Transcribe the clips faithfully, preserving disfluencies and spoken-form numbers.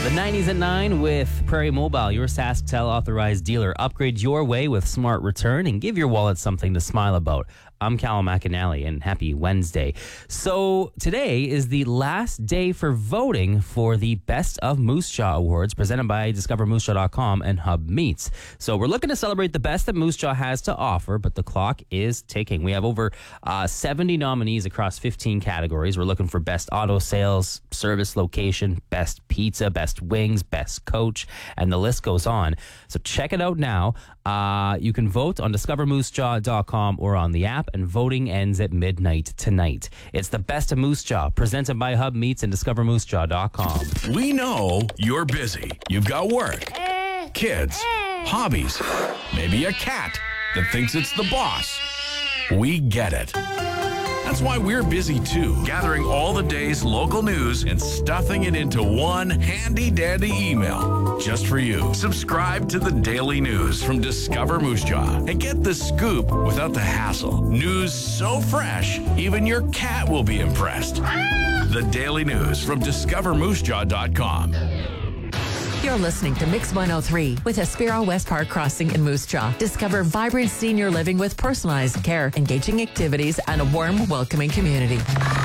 The nineties at nine with Prairie Mobile, your SaskTel authorized dealer. Upgrade your way with Smart Return and give your wallet something to smile about. I'm Callum McAnally, and happy Wednesday. So today is the last day for voting for the Best of Moose Jaw Awards presented by Discover Moose Jaw dot com and Hub Meats. So we're looking to celebrate the best that Moose Jaw has to offer, but the clock is ticking. We have over uh, seventy nominees across fifteen categories. We're looking for best auto sales, service location, best pizza, best wings, best coach, and the list goes on. So check it out now. Uh, you can vote on Discover Moose Jaw dot com or on the app, and voting ends at midnight tonight. It's the Best of Moose Jaw, presented by Hub Meats and Discover Moose Jaw dot com. We know you're busy. You've got work, kids, hobbies, maybe a cat that thinks it's the boss. We get it. That's why we're busy too, gathering all the day's local news and stuffing it into one handy-dandy email just for you. Subscribe to the Daily News from Discover Moose Jaw and get the scoop without the hassle. News so fresh, even your cat will be impressed. The Daily News from Discover Moose Jaw dot com. You're listening to Mix one oh three with Aspiro West Park Crossing in Moose Jaw. Discover vibrant senior living with personalized care, engaging activities, and a warm, welcoming community.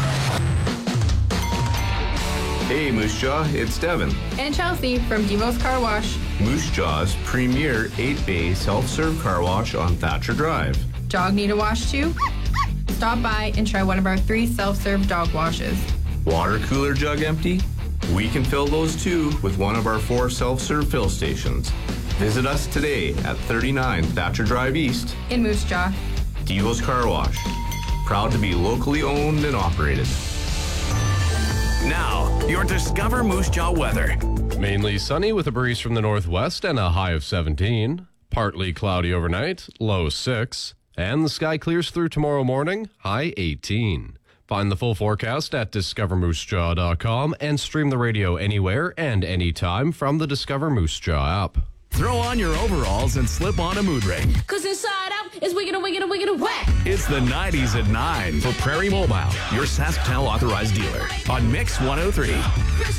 Hey Moose Jaw, it's Devin. And Chelsea from Demo's Car Wash. Moose Jaw's premier eight-bay self-serve car wash on Thatcher Drive. Dog need a wash too? Stop by and try one of our three self-serve dog washes. Water cooler jug empty? We can fill those too with one of our four self-serve fill stations. Visit us today at thirty-nine Thatcher Drive East in Moose Jaw. Devo's Car Wash. Proud to be locally owned and operated. Now, your Discover Moose Jaw weather. Mainly sunny with a breeze from the northwest and a high of seventeen. Partly cloudy overnight, low six. And the sky clears through tomorrow morning, high eighteen. Find the full forecast at Discover Moose Jaw dot com and stream the radio anywhere and anytime from the Discover Moose Jaw app. Throw on your overalls and slip on a mood ring. Cause inside out is wicked and wicked and wicked and whack. It's the nineties at nine for Prairie Mobile, your SaskTel authorized dealer on Mix one oh three.